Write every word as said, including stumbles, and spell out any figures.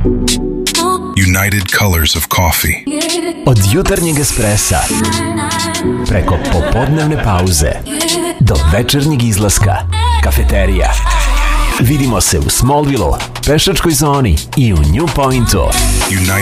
United Colors of Coffee. Od jutarnjeg espressa preko popodnevne pauze do večernjeg izlaska, kafeterija. Vidimo se u Smallville-u, pešačkoj zoni i u New Pointu. United